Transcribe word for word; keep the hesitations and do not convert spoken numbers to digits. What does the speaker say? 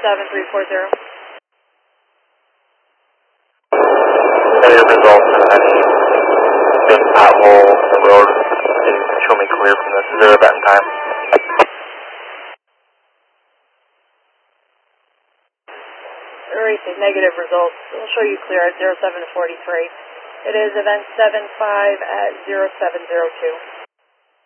seven three four zero. Negative results of any big pothole in the road. Didn't show me clear from this. Is there a event time? Racing negative results. We'll show you clear at zero seven forty-three. It is event seven five at zero seven zero two.